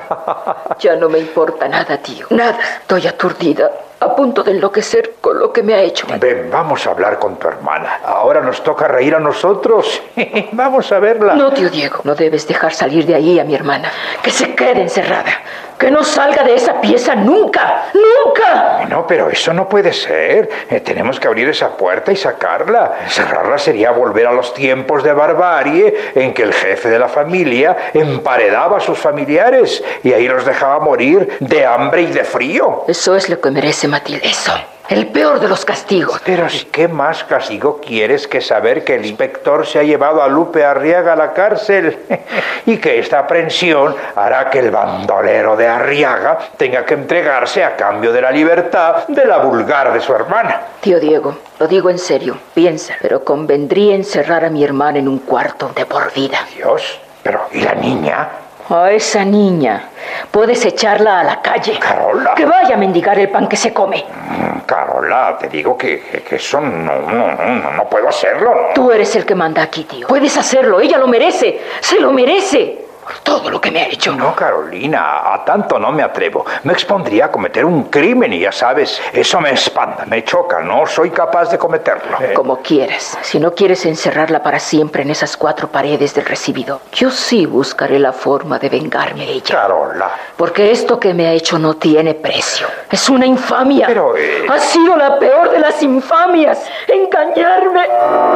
Ya no me importa nada, tío. Nada. Estoy aturdida, a punto de enloquecer con lo que me ha hecho. Ven, vamos a hablar con tu hermana. Ahora nos toca reír a nosotros. Vamos a verla. No, tío Diego. No debes dejar salir de ahí a mi hermana. Que se quede encerrada. Que no salga de esa pieza nunca. ¡Nunca! No, pero eso no puede ser. Tenemos que abrir esa puerta y sacarla. Cerrarla sería volver a los tiempos de barbarie en que el jefe de la familia emparedaba a sus familiares y ahí los dejaba morir de hambre y de frío. Eso es lo que merece Matilde. Eso. El peor de los castigos. Pero ¿qué más castigo quieres que saber que el inspector se ha llevado a Lupe Arriaga a la cárcel? Y que esta aprehensión hará que el bandolero de Arriaga tenga que entregarse a cambio de la libertad de la vulgar de su hermana. Tío Diego, lo digo en serio. Piensa, pero convendría encerrar a mi hermana en un cuarto de por vida. Dios, pero ¿y la niña? A esa niña puedes echarla a la calle. Carola. Que vaya a mendigar el pan que se come. Carola, te digo que eso no puedo hacerlo. ¿No? Tú eres el que manda aquí, tío. Puedes hacerlo, ella lo merece. Se lo merece. Por todo lo que me ha hecho. No, Carolina, a tanto no me atrevo. Me expondría a cometer un crimen y ya sabes, eso me espanta, me choca. No soy capaz de cometerlo. Como quieras. Si no quieres encerrarla para siempre en esas 4 paredes del recibidor, yo sí buscaré la forma de vengarme de ella. Carola. Porque esto que me ha hecho no tiene precio. Es una infamia. Pero... Ha sido la peor de las infamias. Engañarme.